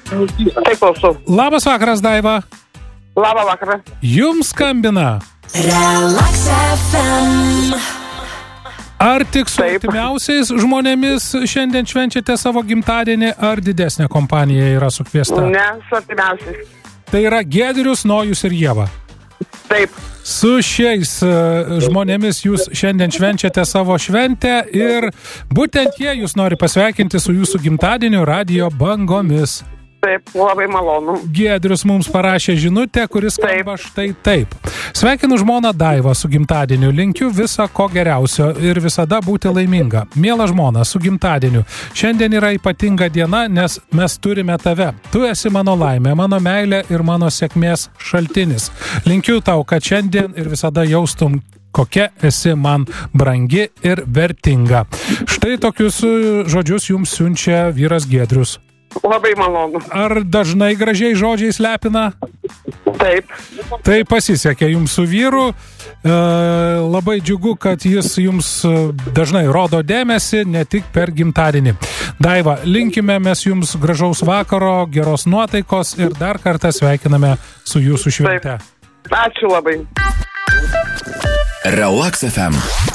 Taip, klausau. Labas vakaras, Daiva. Labą vakarą. Jums skambina. Relax FM. Ar tik su Taip. artimiausiais žmonėmis šiandien švenčiate savo gimtadienį, ar didesnė kompanija yra sukviesta? Ne, su artimiausiais. Tai yra Giedrius, Nojus ir Ieva. Taip. Su šiais žmonėmis jūs šiandien švenčiate savo šventę ir būtent jie jūs nori pasveikinti su jūsų gimtadieniu radijo bangomis. Taip, labai malonu. Giedrius mums parašė žinutę, kuris skamba štai taip. Sveikinu žmoną Daivą su gimtadieniu, linkiu viso ko geriausio ir visada būti laiminga. Miela žmona, su gimtadieniu. Šiandien yra ypatinga diena, nes mes turime tave. Tu esi mano laimė, mano meilė ir mano sėkmės šaltinis. Linkiu tau, kad šiandien ir visada jaustum, kokia esi man brangi ir vertinga. Štai tokius žodžius jums siunčia vyras Giedrius. Labai malonu. Ar dažnai gražiai žodžiais lepina? Taip. Tai pasisekė jums su vyru. Labai džiugu, kad jis jums dažnai rodo dėmesį, ne tik per gimtadienį. Daiva, linkime mes jums gražaus vakaro, geros nuotaikos ir dar kartą sveikiname su jūsų švente. Ačiū labai. Relax FM.